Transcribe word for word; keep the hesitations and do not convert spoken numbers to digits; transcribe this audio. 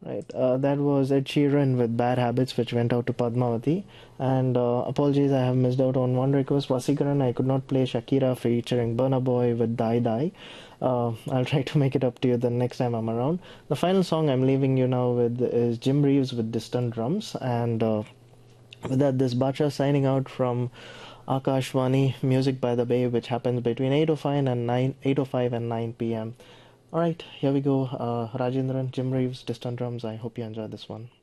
Right. Uh, that was Ed Sheeran with Bad Habits, which went out to Padmavati. And uh, apologies, I have missed out on one request. Vasikaran, I could not play Shakira featuring Burna Boy with Die Die. Uh, I'll try to make it up to you the next time I'm around. The final song I'm leaving you now with is Jim Reeves with Distant Drums. And uh, with that, this Bacha signing out from Akashvani Music by the Bay, which happens between eight oh five and nine, eight oh five and nine p m. All right, here we go. Uh, Rajendran, Jim Reeves, Distant Drums. I hope you enjoyed this one.